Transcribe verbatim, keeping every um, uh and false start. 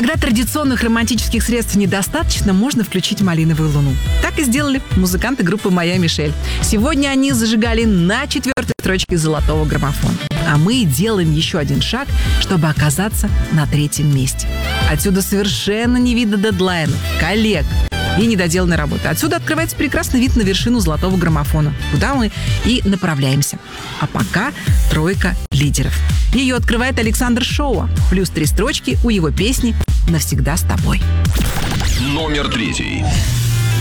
Когда традиционных романтических средств недостаточно, можно включить «Малиновую луну». Так и сделали музыканты группы «Моя Мишель». Сегодня они зажигали на четвертой строчке золотого граммофона. А мы делаем еще один шаг, чтобы оказаться на третьем месте. Отсюда совершенно не видно дедлайнов, коллег и недоделанной работы. Отсюда открывается прекрасный вид на вершину золотого граммофона, куда мы и направляемся. А пока тройка лидеров. Ее открывает Александр Шоуа. Плюс три строчки у его песни «Навсегда с тобой». Номер третий.